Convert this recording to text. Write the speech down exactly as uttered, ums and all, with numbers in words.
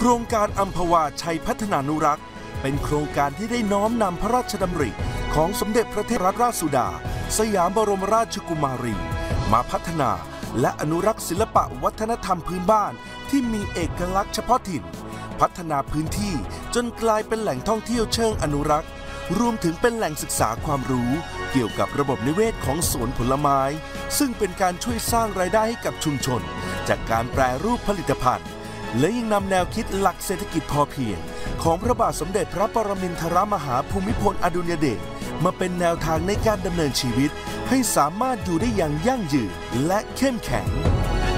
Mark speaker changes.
Speaker 1: รงการอัมพวาชัยพัฒนานุรักษ์เป็นโครงการที่ได้น้อมนำพระราชดำริของสมเด็จพระเทพรัตนราชสุดาสยามบรมราชกุมารีมาพัฒนาและอนุรักษ์ศิลปะวัฒนธรรมพื้นบ้านที่มีเอกลักษณ์เฉพาะถิ่นพัฒนาพื้นที่จนกลายเป็นแหล่งท่องเที่ยวเชิงอนุรักษ์รวมถึงเป็นแหล่งศึกษาความรู้เกี่ยวกับระบบนิเวศของสวนผลไม้ซึ่งเป็นการช่วยสร้างรายได้ให้กับชุมชนจากการแปรรูปผลิตภัณฑ์และยังนำแนวคิดหลักเศรษฐกิจพอเพียงของพระบาทสมเด็จพระปรมินทรมหาภูมิพลอดุลยเดชมาเป็นแนวทางในการดำเนินชีวิตให้สามารถอยู่ได้อย่างยั่งยืนและเข้มแข็ง